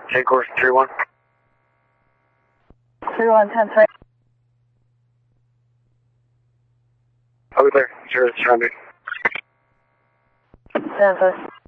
Take course 3-1. 3-1, 10-3. I'll be there. Sure, it's surrounded. 10-3.